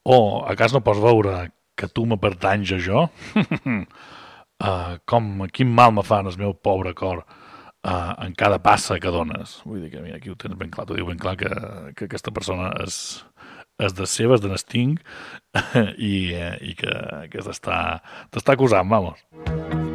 O a cas no pots veure que tu me pertanys a jo? Quin mal me fa en el meu pobre cor en cada passa que dones. Vull dir que mira, aquí ho tens ben clar, t'ho diu ben clar que aquesta persona és de seves, de Sting, i que t'està acusant, vamos.